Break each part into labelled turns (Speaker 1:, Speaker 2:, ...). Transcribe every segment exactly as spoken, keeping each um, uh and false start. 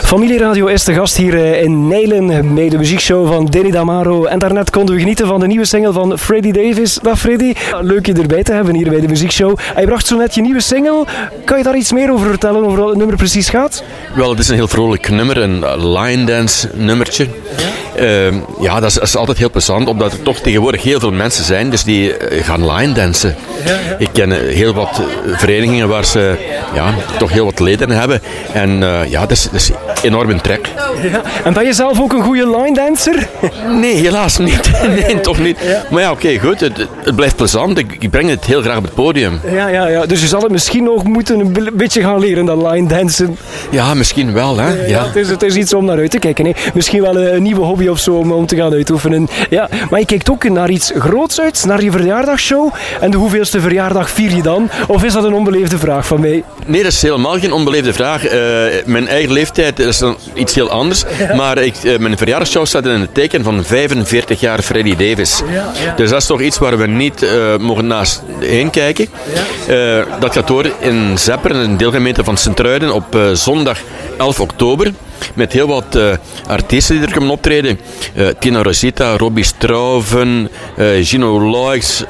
Speaker 1: Familieradio is de gast hier in Nijlen bij de muziekshow van Danny Damaro. En daarnet konden we genieten van de nieuwe single van Freddie Davis. Dag Freddie, leuk je erbij te hebben hier bij de muziekshow. Hij bracht zo net je nieuwe single. Kan je daar iets meer over vertellen, over wat het nummer precies gaat?
Speaker 2: Wel, het is een heel vrolijk nummer, een line dance nummertje. Ja, uh, ja dat, is, dat is altijd heel plezant, omdat er toch tegenwoordig heel veel mensen zijn, dus die uh, gaan line dansen. Ja, ja. Ik ken uh, heel wat verenigingen waar ze ja, toch heel wat leden hebben. En uh, ja, dat is, dat is enorm een trek.
Speaker 1: Ja. En ben je zelf ook een goede line dancer?
Speaker 2: Nee, helaas niet. Nee, toch niet. Ja. Maar ja, oké, okay, goed. Het, het blijft plezant. Ik, ik breng het heel graag op het podium.
Speaker 1: Ja, ja, ja. Dus je zal het misschien nog moeten een beetje gaan leren, dat line dansen.
Speaker 2: Ja, misschien wel. Hè? Ja,
Speaker 1: ja. Het, is, het is iets om naar uit te kijken. Hè. Misschien wel een nieuwe hobby of zo om, om te gaan uitoefenen. Ja. Maar je kijkt ook naar iets groots uit, naar je verjaardagsshow. En de hoeveelste verjaardag vier je dan? Of is dat een onbeleefde vraag van mij?
Speaker 2: Nee, dat is helemaal geen onbeleefde vraag. Uh, mijn eigen leeftijd is dan iets heel anders. Ja. Maar ik, uh, mijn verjaardagsshow staat in het teken van vijfenveertig jaar Freddie Davis. Ja, ja. Dus dat is toch iets waar we niet uh, mogen naast heen kijken. Ja. Uh, dat gaat door in Zepperen, een deelgemeente van Sint-Truiden, op uh, zondag elf oktober. Met heel wat uh, artiesten die er komen optreden. Uh, Tina Rosita, Robbie Strauven, uh, Gino Loix,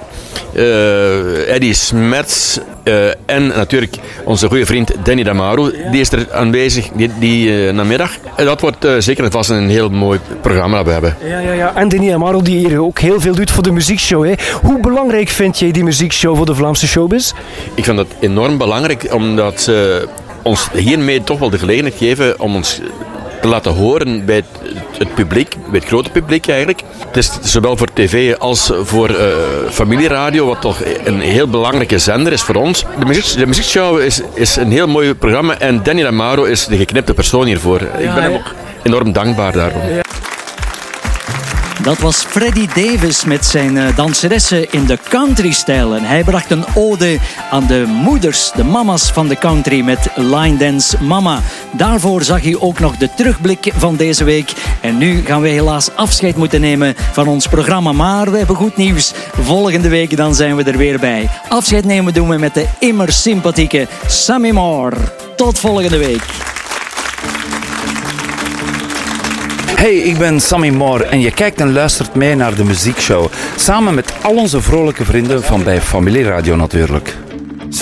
Speaker 2: uh, Eddie Smets uh, en natuurlijk onze goede vriend Danny Damaro. Ja. Die is er aanwezig die, die uh, namiddag. En dat wordt uh, zeker en vast een heel mooi programma dat we hebben.
Speaker 1: Ja, ja, ja. En Danny Damaro die hier ook heel veel doet voor de muziekshow. Hè. Hoe belangrijk vind jij die muziekshow voor de Vlaamse showbiz?
Speaker 2: Ik vind dat enorm belangrijk, omdat ze uh, ons hiermee toch wel de gelegenheid geven om ons te laten horen bij het, het publiek, bij het grote publiek eigenlijk. Het is zowel voor tv als voor uh, familieradio, wat toch een heel belangrijke zender is voor ons. De, muziek, de muziekshow is, is een heel mooi programma en Danny Damaro is de geknipte persoon hiervoor. Ja, ik ben hem ook enorm dankbaar daarom. Ja.
Speaker 3: Dat was Freddie Davis met zijn uh, danseressen in de country-stijl. En hij bracht een ode aan de moeders, de mama's van de country met Line Dance Mama. Daarvoor zag u ook nog de terugblik van deze week. En nu gaan we helaas afscheid moeten nemen van ons programma. Maar we hebben goed nieuws. Volgende week dan zijn we er weer bij. Afscheid nemen doen we met de immer sympathieke Sammy Moore. Tot volgende week.
Speaker 4: Hey, ik ben Sammy Moore en je kijkt en luistert mee naar de muziekshow. Samen met al onze vrolijke vrienden van bij Familieradio natuurlijk.